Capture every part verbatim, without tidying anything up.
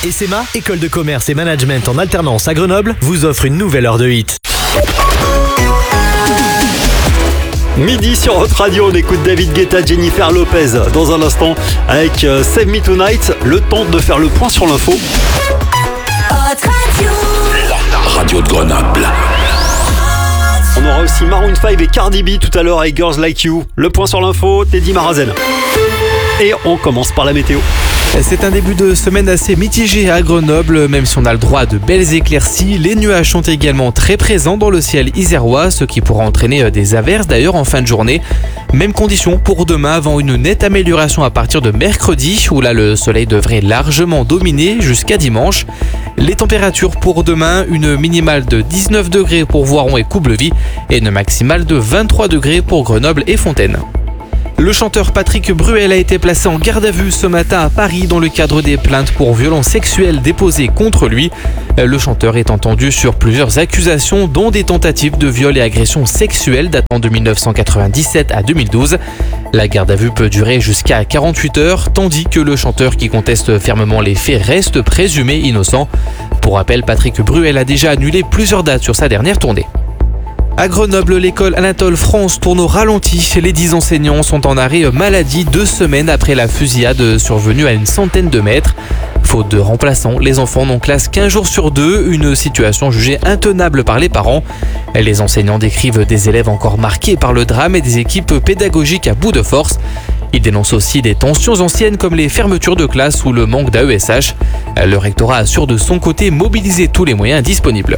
E S E M A, école de commerce et management en alternance à Grenoble, vous offre une nouvelle heure de hit. Midi sur Hot Radio, on écoute David Guetta, Jennifer Lopez. Dans un instant, avec euh, Save Me Tonight, le temps de faire le point sur l'info. Hot Radio. La radio de Grenoble. On aura aussi Maroon five et Cardi B tout à l'heure avec Girls Like You. Le point sur l'info, Teddy Marazen. Et on commence par la météo. C'est un début de semaine assez mitigé à Grenoble, même si on a le droit à de belles éclaircies. Les nuages sont également très présents dans le ciel isérois, ce qui pourra entraîner des averses d'ailleurs en fin de journée. Même condition pour demain, avant une nette amélioration à partir de mercredi, où là le soleil devrait largement dominer jusqu'à dimanche. Les températures pour demain, une minimale de dix-neuf degrés pour Voiron et Coublevis et une maximale de vingt-trois degrés pour Grenoble et Fontaine. Le chanteur Patrick Bruel a été placé en garde à vue ce matin à Paris dans le cadre des plaintes pour violences sexuelles déposées contre lui. Le chanteur est entendu sur plusieurs accusations, dont des tentatives de viol et agressions sexuelles datant de dix-neuf cent quatre-vingt-dix-sept à deux mille douze. La garde à vue peut durer jusqu'à quarante-huit heures, tandis que le chanteur qui conteste fermement les faits reste présumé innocent. Pour rappel, Patrick Bruel a déjà annulé plusieurs dates sur sa dernière tournée. À Grenoble, l'école Anatole France tourne au ralenti. Les dix enseignants sont en arrêt maladie deux semaines après la fusillade survenue à une centaine de mètres. Faute de remplaçants, les enfants n'ont classe qu'un jour sur deux, une situation jugée intenable par les parents. Les enseignants décrivent des élèves encore marqués par le drame et des équipes pédagogiques à bout de force. Ils dénoncent aussi des tensions anciennes comme les fermetures de classe ou le manque d'A E S H. Le rectorat assure de son côté mobiliser tous les moyens disponibles.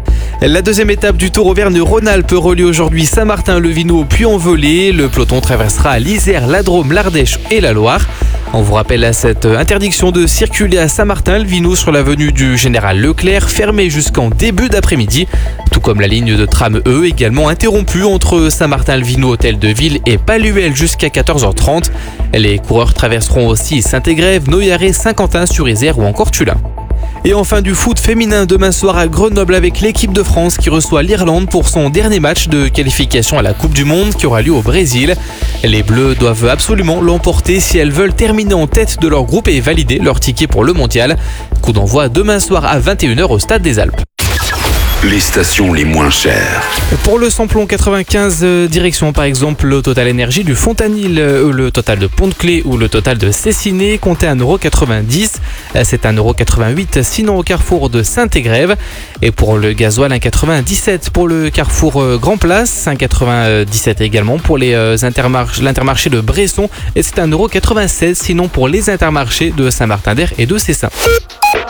La deuxième étape du Tour Auvergne-Rhône-Alpes relie aujourd'hui Saint-Martin-le-Vineux au Puy-en-Velay. Le peloton traversera l'Isère, la Drôme, l'Ardèche et la Loire. On vous rappelle à cette interdiction de circuler à Saint-Martin-le-Vineux sur l'avenue du Général Leclerc, fermée jusqu'en début d'après-midi. Tout comme la ligne de tram E, également interrompue entre Saint-Martin-le-Vineux, Hôtel de Ville et Palluel jusqu'à quatorze heures trente. Les coureurs traverseront aussi Saint-Égrève, Noyaret, Saint-Quentin-sur-Isère ou encore Tullin. Et enfin du foot féminin demain soir à Grenoble avec l'équipe de France qui reçoit l'Irlande pour son dernier match de qualification à la Coupe du Monde qui aura lieu au Brésil. Les Bleus doivent absolument l'emporter si elles veulent terminer en tête de leur groupe et valider leur ticket pour le mondial. Coup d'envoi demain soir à vingt et une heures au Stade des Alpes. Les stations les moins chères. Pour le samplon quatre-vingt-quinze, euh, direction par exemple le Total Énergie du Fontanil, euh, le Total de Pont-de-Clé ou le Total de Cessiné, comptez un euro quatre-vingt-dix. Euh, c'est un euro quatre-vingt-huit sinon au carrefour de Saint-Égrève. Et pour le gasoil, un euro quatre-vingt-dix-sept pour le carrefour euh, Grand Place, un euro quatre-vingt-dix-sept également pour les, euh, intermarch- l'intermarché de Bresson. Et c'est un euro quatre-vingt-seize sinon pour les intermarchés de Saint-Martin-d'Air et de Cessin.